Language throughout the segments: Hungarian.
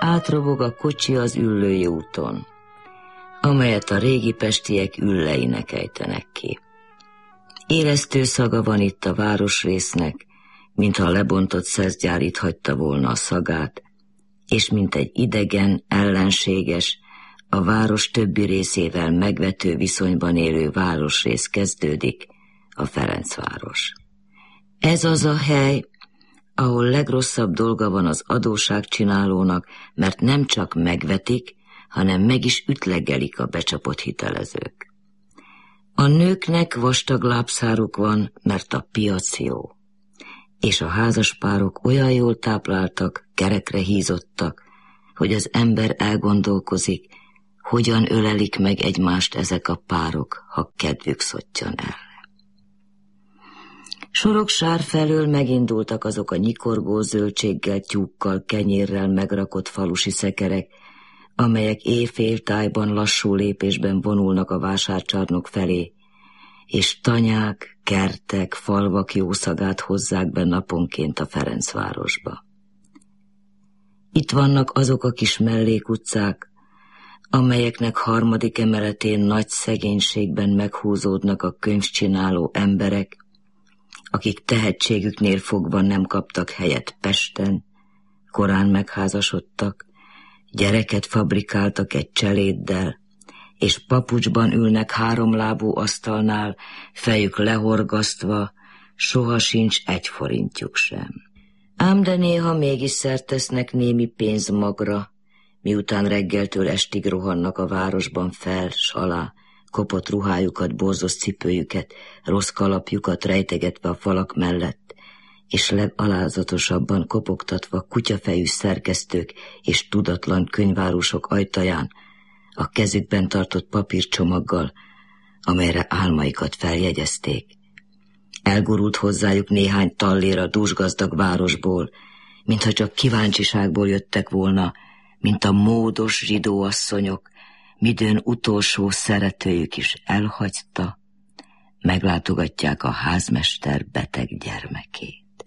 átrobog a kocsi az Üllői úton, amelyet a régi pestiek Ülleinek ejtenek ki. Élesztő szaga van itt a városrésznek, mintha a lebontott szeszgyár itt hagyta volna a szagát, és mint egy idegen, ellenséges, a város többi részével megvető viszonyban élő városrész kezdődik, a Ferencváros. Ez az a hely, ahol legrosszabb dolga van az adósságcsinálónak, mert nem csak megvetik, hanem meg is ütlegelik a becsapott hitelezők. A nőknek vastag lábszáruk van, mert a piac jó, és a házaspárok olyan jól tápláltak, kerekre hízottak, hogy az ember elgondolkozik, hogyan ölelik meg egymást ezek a párok, ha kedvük szottyan erre. Soroksár felől megindultak azok a nyikorgó zöldséggel, tyúkkal, kenyérrel megrakott falusi szekerek, amelyek éjféltájban lassú lépésben vonulnak a vásárcsarnok felé, és tanyák, kertek, falvak jószagát hozzák be naponként a Ferencvárosba. Itt vannak azok a kis mellékutcák, amelyeknek harmadik emeletén nagy szegénységben meghúzódnak a könyvcsináló emberek, akik tehetségüknél fogva nem kaptak helyet Pesten, korán megházasodtak, gyereket fabrikáltak egy cseléddel, és papucsban ülnek háromlábú asztalnál, fejük lehorgasztva, soha sincs egy forintjuk sem. Ám de néha mégis szert tesznek némi pénzmagra, miután reggeltől estig rohannak a városban fel s alá, kopott ruhájukat, borzos cipőjüket, rossz kalapjukat rejtegetve a falak mellett, és legalázatosabban kopogtatva kutyafejű szerkesztők és tudatlan könyvárusok ajtaján, a kezükben tartott papírcsomaggal, amelyre álmaikat feljegyezték. Elgurult hozzájuk néhány tallér a dúsgazdag városból, mintha csak kíváncsiságból jöttek volna, mint a módos zsidóasszonyok, midőn utolsó szeretőjük is elhagyta, meglátogatják a házmester beteg gyermekét.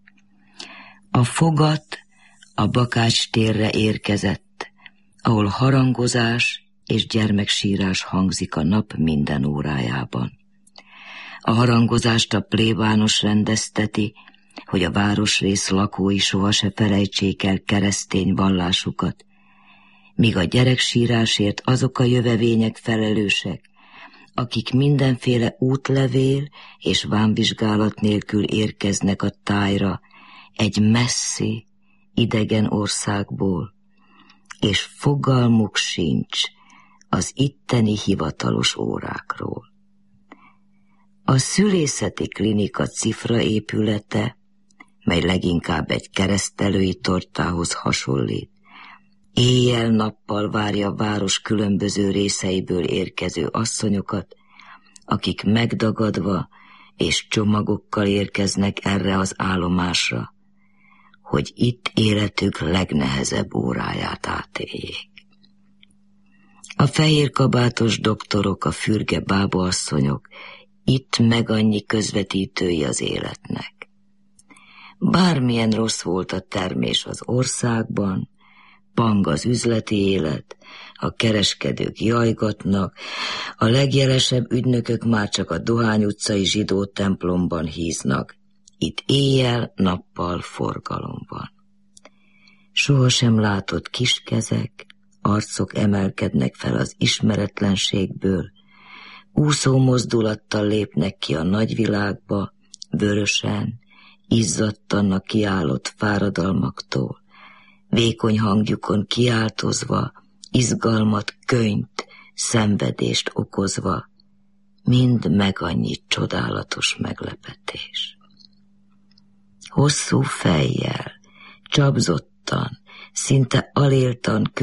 A fogat a Bakács térre érkezett, ahol harangozás és gyermeksírás hangzik a nap minden órájában. A harangozást a plébános rendezteti, hogy a városrész lakói soha se felejtsék el keresztény vallásukat, míg a gyereksírásért azok a jövevények felelősek, akik mindenféle útlevél és vámvizsgálat nélkül érkeznek a tájra egy messzi, idegen országból, és fogalmuk sincs az itteni hivatalos órákról. A szülészeti klinika cifra épülete, mely leginkább egy keresztelői tortához hasonlít, éjjel-nappal várja a város különböző részeiből érkező asszonyokat, akik megdagadva és csomagokkal érkeznek erre az állomásra, hogy itt életük legnehezebb óráját átéljék. A fehérkabátos doktorok, a fürge bábaasszonyok itt meg annyi közvetítői az életnek. Bármilyen rossz volt a termés az országban, pang az üzleti élet, a kereskedők jajgatnak, a legjelesebb ügynökök már csak a Dohány utcai zsidó templomban híznak. Itt éjjel-nappal forgalom van. Sohasem látott kis kezek, arcok emelkednek fel az ismeretlenségből, úszó mozdulattal lépnek ki a nagyvilágba, vörösen, izzadtan a kiállott fáradalmaktól, vékony hangjukon kiáltozva, izgalmat, könyt, szenvedést okozva, mind meg annyi csodálatos meglepetés. Hosszú fejjel, csapzottan, szinte aléltan